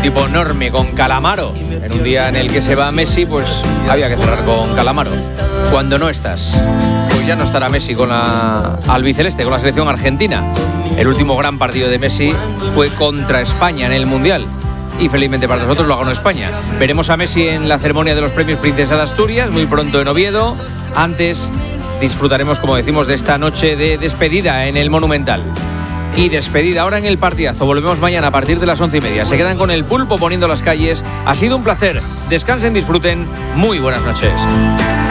un tipo enorme con Calamaro. En un día en el que se va Messi, pues había que cerrar con Calamaro. Cuando no estás, pues ya no estará Messi con la albiceleste, con la selección argentina. El último gran partido de Messi fue contra España en el Mundial. Y felizmente para nosotros lo ganó España. Veremos a Messi en la ceremonia de los premios Princesa de Asturias, muy pronto en Oviedo. Antes disfrutaremos, como decimos, de esta noche de despedida en el Monumental. Y despedida ahora en el partidazo. Volvemos mañana a partir de las 11:30. Se quedan con el Pulpo poniendo las calles. Ha sido un placer. Descansen, disfruten. Muy buenas noches.